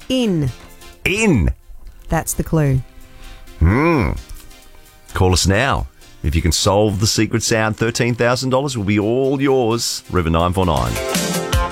In. In. That's the clue. Call us now. If you can solve the secret sound, $13,000 will be all yours. River 949.